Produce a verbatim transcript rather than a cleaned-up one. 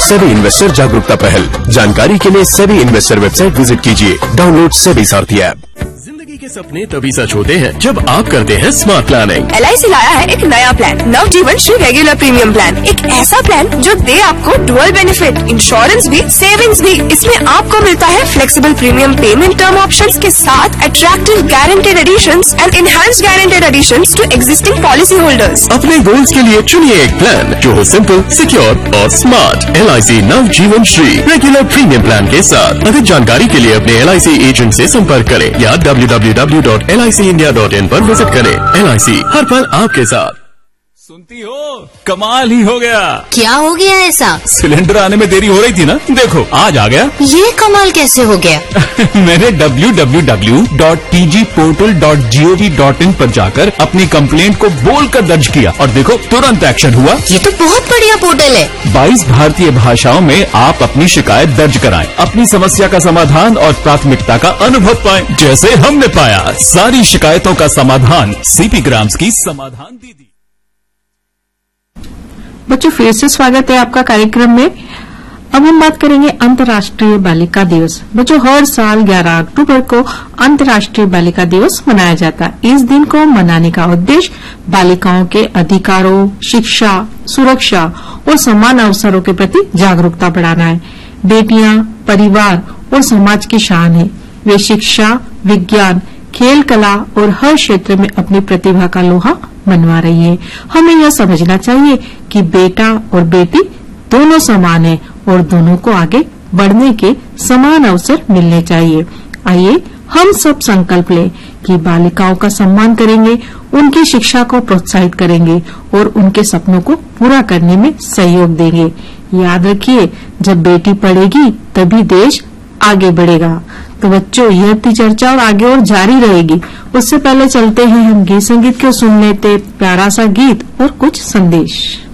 SEBI investor जागरूकता पहल। जानकारी के लिए सेबी इन्वेस्टर वेबसाइट विजिट कीजिए। डाउनलोड सेबी सारथी ऐप। जिंदगी के सपने तभी सच होते हैं जब आप करते हैं स्मार्ट प्लानिंग। एल आई सी लाया है एक नया प्लान, नवजीवन श्री रेगुलर प्रीमियम प्लान। एक ऐसा प्लान जो दे आपको डुअल बेनिफिट, इंश्योरेंस भी, सेविंग्स भी। इसमें आपको मिलता है flexible premium payment term options के साथ attractive guaranteed editions and enhanced guaranteed additions to existing policy holders. अपने गोल्स के लिए चुनिए एक प्लान जो हो सिंपल, सिक्योर और smart. L I C Navjeevan Shri regular premium plan के साथ। अधिक जानकारी के लिए अपने एल आई सी एजेंट से संपर्क करें या W W W dot L I C India dot in पर विजिट करें। एल आई सी हर पल आपके साथ। सुनती हो, कमाल ही हो गया। क्या हो गया ऐसा? सिलेंडर आने में देरी हो रही थी ना, देखो आज आ गया। ये कमाल कैसे हो गया? मैंने W W W dot T G portal dot G O V dot in पर जाकर अपनी कंप्लेंट को बोलकर दर्ज किया और देखो तुरंत एक्शन हुआ। ये तो बहुत बढ़िया पोर्टल है। बाईस भारतीय भाषाओं में आप अपनी शिकायत दर्ज कराएं, अपनी समस्या का समाधान और प्राथमिकता का अनुभव पाएं, जैसे हमने पाया। सारी शिकायतों का समाधान सीपी ग्राम्स की समाधान दीदी। बच्चों, फिर से स्वागत है आपका कार्यक्रम में। अब हम बात करेंगे अंतर्राष्ट्रीय बालिका दिवस। बच्चों, हर साल ग्यारह अक्टूबर को अंतर्राष्ट्रीय बालिका दिवस मनाया जाता है। इस दिन को मनाने का उद्देश्य बालिकाओं के अधिकारों, शिक्षा, सुरक्षा और समान अवसरों के प्रति जागरूकता बढ़ाना है। बेटियां परिवार और समाज की शान है। वे शिक्षा, विज्ञान, खेल, कला और हर क्षेत्र में अपनी प्रतिभा का लोहा मनवा रही है। हमें यह समझना चाहिए कि बेटा और बेटी दोनों समान हैं और दोनों को आगे बढ़ने के समान अवसर मिलने चाहिए। आइए हम सब संकल्प लें कि बालिकाओं का सम्मान करेंगे, उनकी शिक्षा को प्रोत्साहित करेंगे और उनके सपनों को पूरा करने में सहयोग देंगे। याद रखिए, जब बेटी पढ़ेगी तभी देश आगे बढ़ेगा। तो बच्चों, यह थी चर्चा और आगे और जारी रहेगी। उससे पहले चलते हैं हम गीत संगीत को सुन लेते, प्यारा सा गीत और कुछ संदेश।